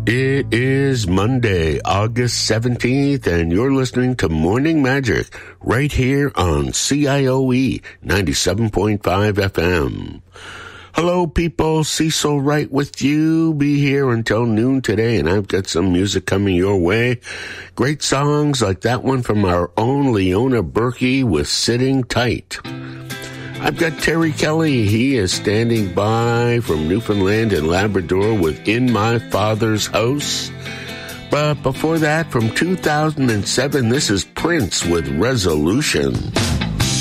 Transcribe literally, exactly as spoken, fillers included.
It is Monday, August seventeenth, and you're listening to Morning Magic right here on C I O E ninety-seven point five F M. Hello, people. Cecil Wright with you. Be here until noon today, and I've got some music coming your way. Great songs like that one from our own Leona Berkey with Sitting Tight. I've got Terry Kelly. He is standing by from Newfoundland and Labrador with In My Father's House. But before that, from two thousand seven, this is Prince with Resolution.